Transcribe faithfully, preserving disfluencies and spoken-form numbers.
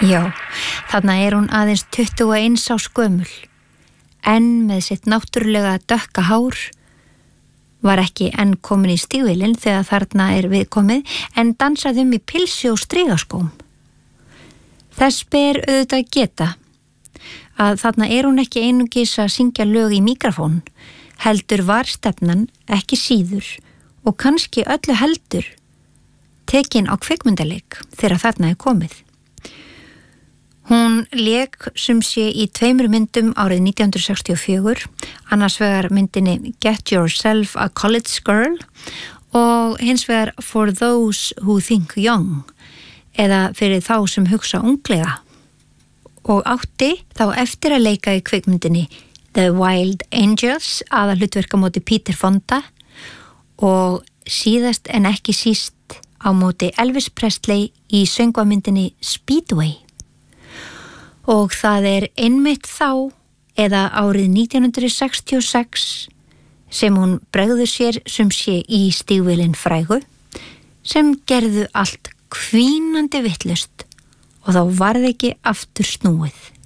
Já, þarna er hún aðeins tuttugu og eins árs gömul. Enn með sitt náttúrulega dökka hár, var ekki enn komin í stígvélin þegar þarna er viðkomið, en dansaði um í pilsi og strigaskóm. Þess ber auðvitað geta að þarna er hún ekki einungis að syngja lög í mikrofón, heldur var stefnan ekki síður og kannski öllu heldur tekin á kvikmyndaleik þegar þarna er komið. Hún lék sum sé í tveimur myndum árið nítján hundruð sextíu og fjögur, annars vegar myndinni Get Yourself a College Girl og hins vegar For Those Who Think Young, eða fyrir þá sem hugsa unglega. Og átti þá eftir að leika í kvikmyndinni The Wild Angels, aðal hlutverk á móti Peter Fonda, og síðast en ekki síst á móti Elvis Presley í söngvamyndinni Speedway. Og það er einmitt þá, eða árið nítján hundruð sextíu og sex, sem hún bregður sér sem sé í stígvélin frægu, sem gerðu allt hvínandi vitlaust og þá varð ekki aftur snúið.